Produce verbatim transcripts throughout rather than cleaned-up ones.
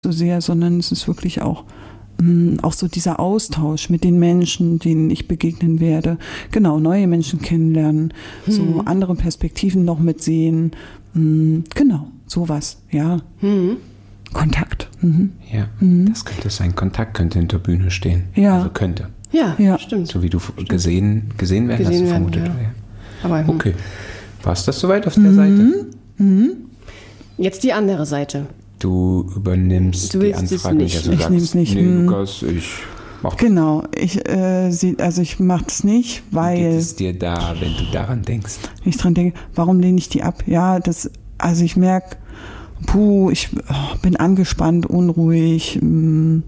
so sehr, sondern es ist wirklich auch, mh, auch so dieser Austausch mit den Menschen, denen ich begegnen werde. Genau, neue Menschen kennenlernen, hm. so andere Perspektiven noch mitsehen. Mh, genau, sowas, ja. Hm. Kontakt. Mhm. Ja, mhm. das könnte sein. Kontakt könnte hinter der Bühne stehen. Ja. Also könnte. Ja, ja, stimmt. So wie du stimmt. gesehen, gesehen werden, gesehen hast du werden, vermutet. Ja. Aber, okay. War es das soweit auf der mhm. Seite? Mhm. Jetzt die andere Seite. Du übernimmst du die Anfrage nicht. Also ich sagst, nehme es nicht. Nee, hm. Lukas, ich mach das. Genau, ich, äh, sie, also ich mache das nicht, weil... Wie geht es dir da, wenn du daran denkst? Ich dran denke, warum lehne ich die ab? Ja, das, also ich merke, puh, ich oh, bin angespannt, unruhig, mh,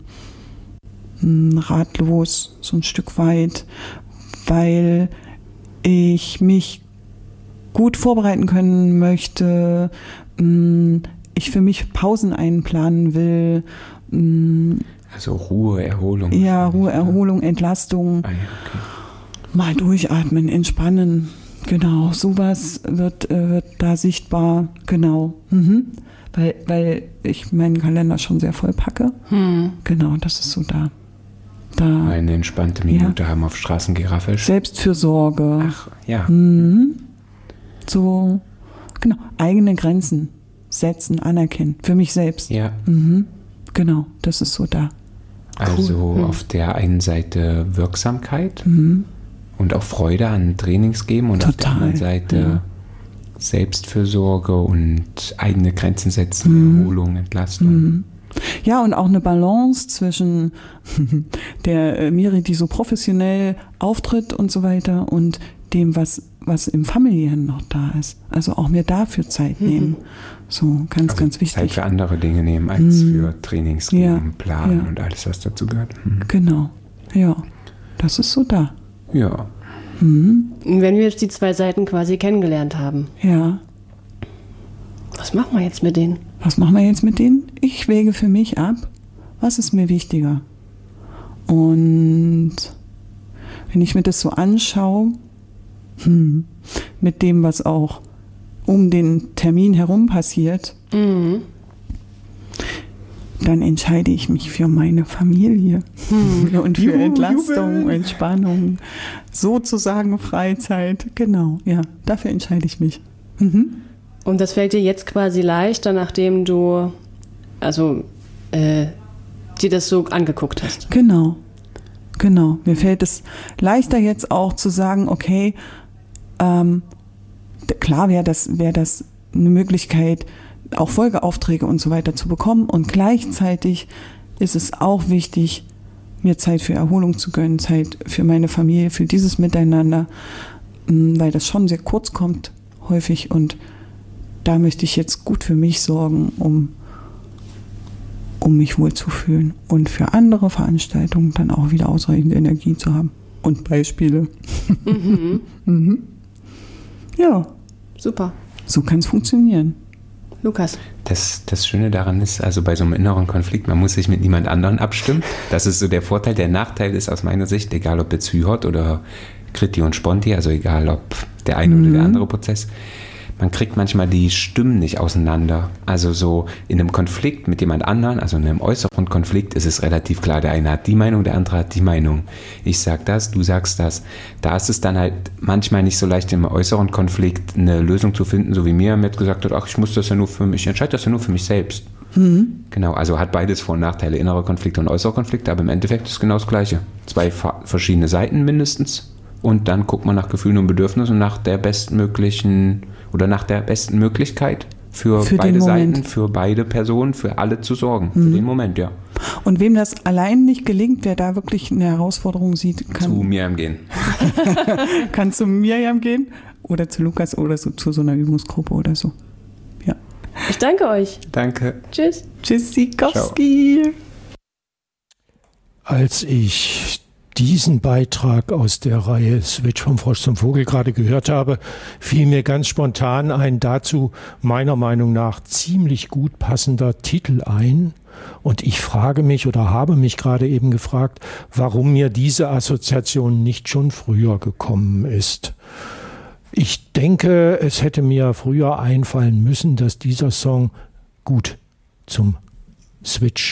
mh, ratlos, so ein Stück weit, weil ich mich gut vorbereiten können möchte, mh, ich für mich Pausen einplanen will. Mh, also Ruhe, Erholung. Ja, Ruhe, Erholung, Entlastung. Ah, ja, okay. Mal durchatmen, entspannen. Genau, sowas wird, äh, wird da sichtbar. Genau. Mhm. Weil, weil ich meinen Kalender schon sehr voll packe. Hm. Genau, das ist so da. da. Mal eine entspannte Minute ja. haben auf Straßengiraffe. Selbstfürsorge. Ach, ja. Mhm. So, genau, eigene Grenzen setzen, anerkennen. Für mich selbst. Ja. Mhm. Genau, das ist so da. Also cool. auf der einen Seite Wirksamkeit mhm. und auch Freude an Trainings geben und Total, auf der anderen Seite ja. Selbstfürsorge und eigene Grenzen setzen, mhm. Erholung, Entlastung. Mhm. Ja, und auch eine Balance zwischen der äh, Miri, die so professionell auftritt und so weiter, und dem, was, was im Familiären noch da ist. Also auch mir dafür Zeit nehmen. Mhm. So, ganz, also ganz wichtig. Zeit für andere Dinge nehmen, als mhm. für Trainings geben, ja. planen ja. und alles, was dazu gehört. Mhm. Genau, ja. Das ist so da. Ja. Mhm. Und wenn wir jetzt die zwei Seiten quasi kennengelernt haben, ja. was machen wir jetzt mit denen? Was machen wir jetzt mit denen? Ich wäge für mich ab, was ist mir wichtiger? Und wenn ich mir das so anschaue, hm, mit dem, was auch um den Termin herum passiert, mhm. dann entscheide ich mich für meine Familie hm. und für Juhu, Entlastung, Jubel. Entspannung, sozusagen Freizeit. Genau, ja, dafür entscheide ich mich. Mhm. Und das fällt dir jetzt quasi leichter, nachdem du also äh, dir das so angeguckt hast. Genau, genau. Mir fällt es leichter jetzt auch zu sagen, okay, ähm, klar wäre das, wär das eine Möglichkeit, auch Folgeaufträge und so weiter zu bekommen. Und gleichzeitig ist es auch wichtig, mir Zeit für Erholung zu gönnen, Zeit für meine Familie, für dieses Miteinander, weil das schon sehr kurz kommt, häufig. Und da möchte ich jetzt gut für mich sorgen, um, um mich wohlzufühlen und für andere Veranstaltungen dann auch wieder ausreichend Energie zu haben. Und Beispiele. Mhm. mhm. Ja. Super. So kann es funktionieren. Lukas. Das, das Schöne daran ist, also bei so einem inneren Konflikt, man muss sich mit niemand anderem abstimmen. Das ist so der Vorteil. Der Nachteil ist aus meiner Sicht, egal ob jetzt Hyhot oder Kriti und Sponti, also egal ob der eine mhm. oder der andere Prozess, man kriegt manchmal die Stimmen nicht auseinander. Also so in einem Konflikt mit jemand anderen, also in einem äußeren Konflikt, ist es relativ klar, der eine hat die Meinung, der andere hat die Meinung. Ich sag das, du sagst das. Da ist es dann halt manchmal nicht so leicht, im äußeren Konflikt eine Lösung zu finden, so wie mir mit gesagt hat, ach, ich muss das ja nur für mich, ich entscheide das ja nur für mich selbst. Mhm. Genau, also hat beides Vor- und Nachteile, innere Konflikte und äußere Konflikte, aber im Endeffekt ist es genau das Gleiche. Zwei fa- verschiedene Seiten mindestens, und dann guckt man nach Gefühlen und Bedürfnissen und nach der bestmöglichen oder nach der besten Möglichkeit für, für beide Seiten, für beide Personen, für alle zu sorgen. Mhm. Für den Moment, ja. Und wem das allein nicht gelingt, wer da wirklich eine Herausforderung sieht, kann zu Miriam gehen. kann zu Miriam gehen oder zu Lukas oder so, zu so einer Übungsgruppe oder so. Ja. Ich danke euch. Danke. Tschüss. Tschüssikowski. Als ich diesen Beitrag aus der Reihe Switch vom Frosch zum Vogel gerade gehört habe, fiel mir ganz spontan ein dazu meiner Meinung nach ziemlich gut passender Titel ein. Und ich frage mich oder habe mich gerade eben gefragt, warum mir diese Assoziation nicht schon früher gekommen ist. Ich denke, es hätte mir früher einfallen müssen, dass dieser Song gut zum Switch